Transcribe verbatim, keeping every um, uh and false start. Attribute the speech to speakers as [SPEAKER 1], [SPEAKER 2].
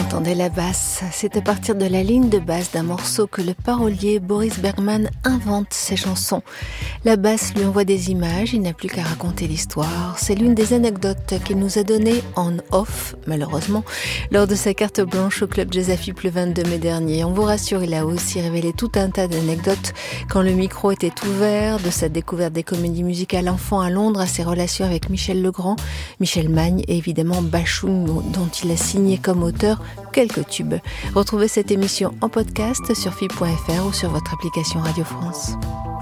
[SPEAKER 1] entendez la basse. C'est à partir de la ligne de basse d'un morceau que le parolier Boris Bergman invente ses chansons. La basse lui envoie des images, il n'a plus qu'à raconter l'histoire. C'est l'une des anecdotes qu'il nous a données en off, malheureusement, lors de sa carte blanche au Club Jazz Afip le vingt-deux mai dernier. On vous rassure, il a aussi révélé tout un tas d'anecdotes quand le micro était ouvert, de sa découverte des comédies musicales enfant à Londres à ses relations avec Michel Legrand, Michel Magne et évidemment Bachung, dont il a signé comme auteur quelques tubes. Retrouvez cette émission en podcast sur fip point f r ou sur votre application Radio France.